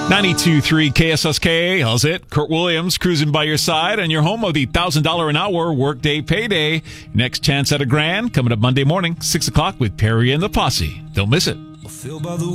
92.3 KSSK, how's it? Kurt Williams cruising by your side and your home of the $1,000 an hour workday payday. Next chance at $1,000 coming up Monday morning, 6 o'clock with Perry and the Posse. Don't miss it.